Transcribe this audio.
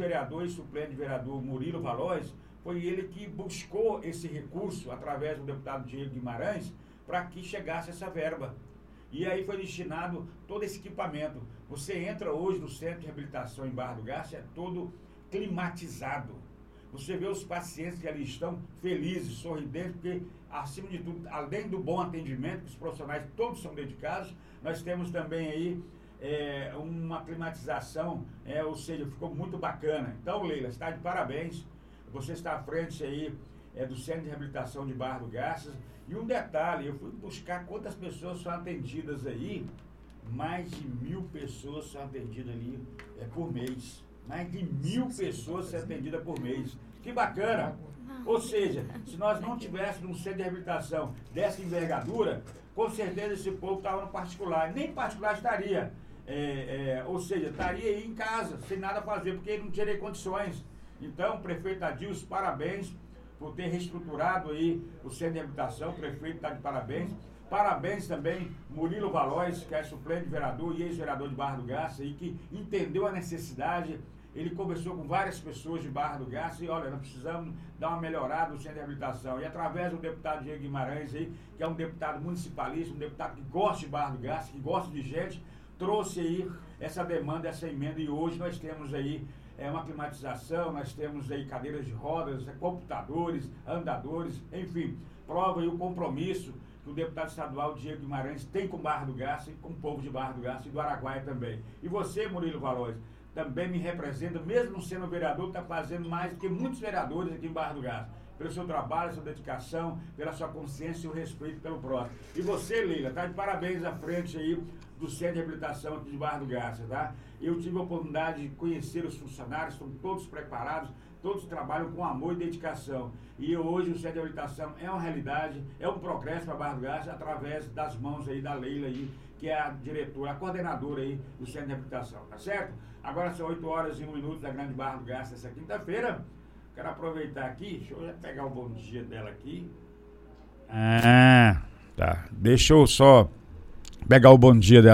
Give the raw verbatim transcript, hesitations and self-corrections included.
ex-vereador e suplente vereador Murilo Valois, foi ele que buscou esse recurso através do deputado Diego Guimarães para que chegasse essa verba. E aí foi destinado todo esse equipamento. Você entra hoje no centro de reabilitação em Barra do Garça, é todo climatizado. Você vê os pacientes que ali estão felizes, sorridentes, porque, acima de tudo, além do bom atendimento, que os profissionais todos são dedicados, nós temos também aí é, uma climatização, é, ou seja, ficou muito bacana. Então, Leila, está de parabéns. Você está à frente aí é, do Centro de Reabilitação de Barra do Garças. E um detalhe, eu fui buscar quantas pessoas são atendidas aí. Mais de mil pessoas são atendidas ali é, por mês. Mais de mil pessoas são atendidas por mês. Que bacana! Ou seja, se nós não tivéssemos um centro de reabilitação dessa envergadura, com certeza esse povo estava no particular. Nem particular estaria. É, é, ou seja, estaria aí em casa, sem nada a fazer, porque não teria condições. Então, prefeito Adilson, parabéns por ter reestruturado aí o centro de reabilitação. O prefeito está de parabéns. Parabéns também Murilo Valois, que é suplente vereador e ex-vereador de Barra do Garça, e que entendeu a necessidade. Ele conversou com várias pessoas de Barra do Garça e, olha, nós precisamos dar uma melhorada no centro de reabilitação. E através do deputado Diego Guimarães, aí, que é um deputado municipalista, um deputado que gosta de Barra do Garça, que gosta de gente, trouxe aí essa demanda, essa emenda, e hoje nós temos aí é, uma climatização, nós temos aí cadeiras de rodas, computadores, andadores, enfim, prova aí o compromisso que o deputado estadual Diego Guimarães tem com Barra do Garça e com o povo de Barra do Garça e do Araguaia também. E você, Murilo Valois, também me representa, mesmo não sendo vereador, está fazendo mais do que muitos vereadores aqui em Barra do Garça. Pelo seu trabalho, sua dedicação, pela sua consciência e o respeito pelo próximo. E você, Leila, está de parabéns à frente aí do Centro de Reabilitação aqui de Barra do Garça, tá? Eu tive a oportunidade de conhecer os funcionários, estão todos preparados, todos trabalham com amor e dedicação. E hoje o Centro de Reabilitação é uma realidade, é um progresso para Barra do Garça através das mãos aí da Leila aí, que é a diretora, a coordenadora aí do Centro de Reabilitação, tá certo? Agora são oito horas e um minuto da Grande Barra do Garça essa quinta-feira. Quero aproveitar aqui, deixa eu já pegar o bom dia dela aqui. Ah, tá. Deixa eu só pegar o bom dia dela.